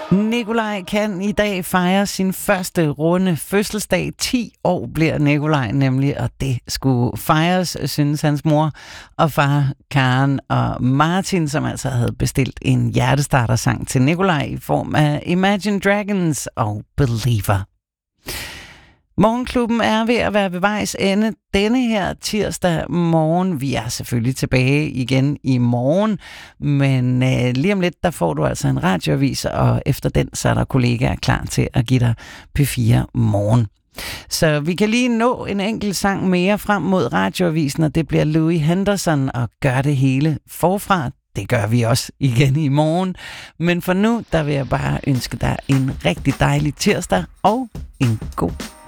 Nikolaj kan i dag fejre sin første runde fødselsdag. 10 år bliver Nikolaj nemlig, og det skulle fejres, synes hans mor og far Karen og Martin, som altså havde bestilt en hjertestartersang til Nikolaj i form af Imagine Dragons og Believer. Morgenklubben er ved at være ved vejs ende denne her tirsdag morgen. Vi er selvfølgelig tilbage igen i morgen, men lige om lidt, der får du altså en radioavis, og efter den, så er der kollegaer klar til at give dig P4 morgen. Så vi kan lige nå en enkelt sang mere frem mod radioavisen, og det bliver Louis Henderson og Gør det hele forfra. Det gør vi også igen i morgen. Men for nu, der vil jeg bare ønske dig en rigtig dejlig tirsdag og en god